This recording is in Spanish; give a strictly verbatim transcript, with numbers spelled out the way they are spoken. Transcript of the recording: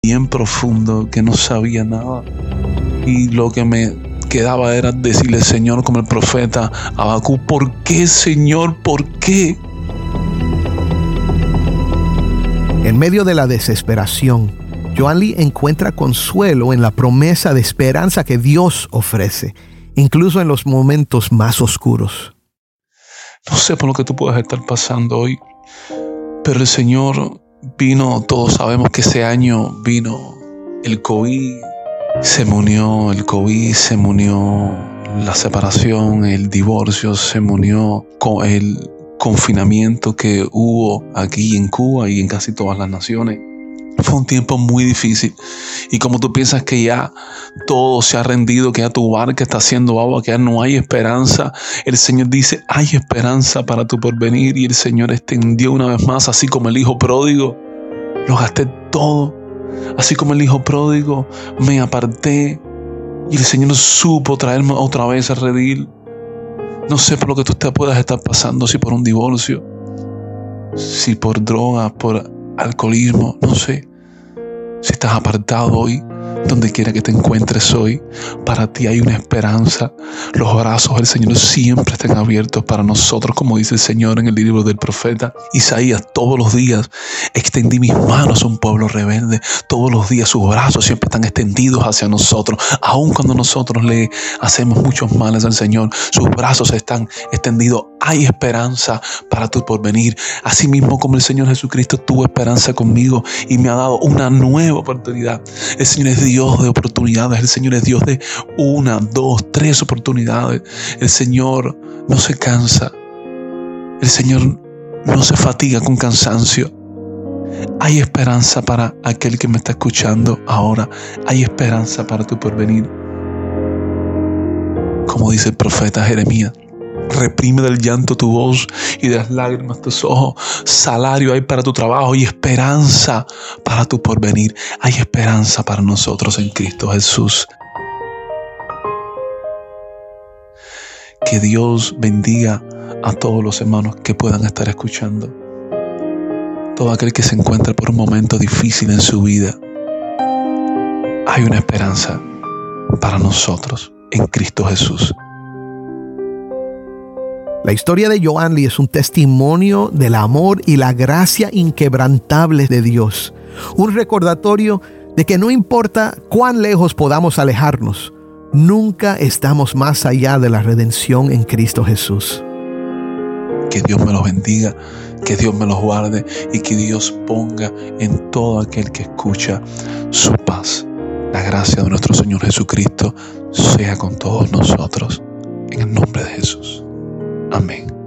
bien profundo que no sabía nada. Y lo que me quedaba era decirle, Señor, como el profeta Habacuc, ¿por qué, Señor? ¿Por qué? En medio de la desesperación, Joan Lee encuentra consuelo en la promesa de esperanza que Dios ofrece, incluso en los momentos más oscuros. No sé por lo que tú puedas estar pasando hoy, pero el Señor vino, todos sabemos que ese año vino el COVID, se me unió el COVID, se me unió la separación, el divorcio, se me unió con el confinamiento que hubo aquí en Cuba y en casi todas las naciones. Fue un tiempo muy difícil. Y como tú piensas que ya todo se ha rendido, que ya tu barca está haciendo agua, que ya no hay esperanza, el Señor dice, hay esperanza para tu porvenir. Y el Señor extendió una vez más, así como el hijo pródigo. Lo gasté todo. Así como el hijo pródigo, me aparté. Y el Señor supo traerme otra vez a redil. No sé por lo que tú te puedas estar pasando, si por un divorcio, si por droga, por alcoholismo, no sé. Si estás apartado hoy, donde quiera que te encuentres hoy, para ti hay una esperanza. Los brazos del Señor siempre están abiertos para nosotros, como dice el Señor en el libro del profeta Isaías. Todos los días extendí mis manos a un pueblo rebelde. Todos los días sus brazos siempre están extendidos hacia nosotros. Aun cuando nosotros le hacemos muchos males al Señor, sus brazos están extendidos. Hay esperanza para tu porvenir. Así mismo como el Señor Jesucristo tuvo esperanza conmigo y me ha dado una nueva oportunidad. El Señor es Dios de oportunidades. El Señor es Dios de una, dos, tres oportunidades. El Señor no se cansa. El Señor no se fatiga con cansancio. Hay esperanza para aquel que me está escuchando ahora. Hay esperanza para tu porvenir. Como dice el profeta Jeremías, reprime del llanto tu voz y de las lágrimas tus ojos. Salario hay para tu trabajo y esperanza para tu porvenir. Hay esperanza para nosotros en Cristo Jesús. Que Dios bendiga a todos los hermanos que puedan estar escuchando. Todo aquel que se encuentre por un momento difícil en su vida. Hay una esperanza para nosotros en Cristo Jesús. La historia de Joan Lee es un testimonio del amor y la gracia inquebrantable de Dios. Un recordatorio de que no importa cuán lejos podamos alejarnos, nunca estamos más allá de la redención en Cristo Jesús. Que Dios me los bendiga, que Dios me los guarde y que Dios ponga en todo aquel que escucha su paz. La gracia de nuestro Señor Jesucristo sea con todos nosotros. En el nombre de Jesús. Amén.